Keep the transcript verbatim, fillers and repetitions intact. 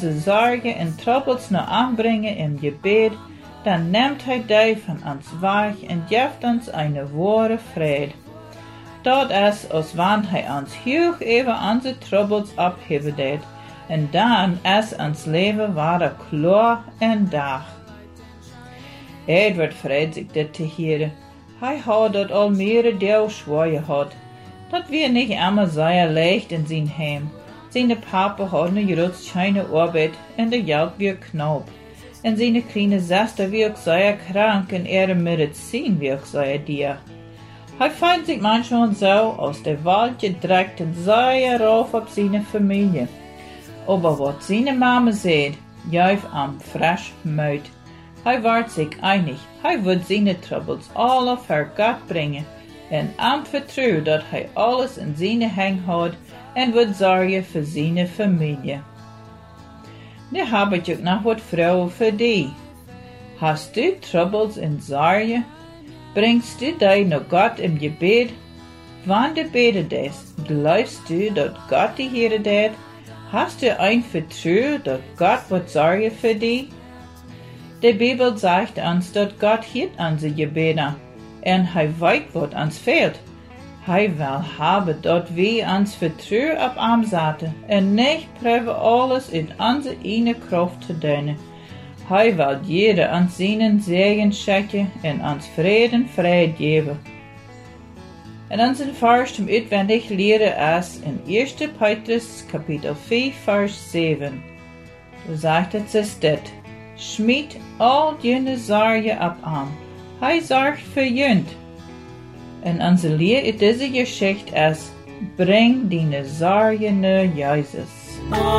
onze zorgen en troubles naar aanbrengen in gebed, dan neemt hij die van ons weg en geeft ons een ware vrede. Dat is als wanneer hij ons hoog even onze troubles opheffen deed, en dan is ons leven ware klaar en dag. Edward vreet zich dit te horen. Hij had dat al meerdere deel zwaar gehad. Dat weer niet immer zeer leicht in zijn heim. Zijn papa had een groot schijne arbeid en de geld weer knap. En zijn kleine zuster weer zeer krank en er met het zien weer zeer dier. Hij vindt zich manchmal zo als de Wald gedreckt en zeer rauf op zijn familie. Aber wat zijn mama zegt, juif am frisch muit. Hij wordt zich einig, hij wird zijn troubles all auf haar Gott brengen en am vertrouwen dat hij alles in zijn hand had en wird zorgen voor zijn familie. Nu heb ik ook nog wat vrouwen voor die. Hast du troubles en zorgen? Bringst du die naar Gott im Gebet? Wanneer du betet des, glaubst du dat Gott die Heere deed? Hast du ein Vertrauen, dat Gott wird zorgen für die? Die Bibel sagt uns, dat Gott hört unsere Gebete, en hij weet wat uns fehlt. Hij will haben, dat wir uns Vertrauen auf ihm setzen, en nicht prüfen alles in onze eigene Kraft zu tun. Hij will jeder uns seinen Segen schenken en uns Frieden Freiheit geben. En onze vers zum uitwendig leren is in eerste Petrus Kapitel vier vers zeven. Da sagt het sich dit: Schmied all jene zorgen op aan. Hij zorgt voor junt. En onze leer in deze geschichte is: Bring deine zorgen naar Jezus.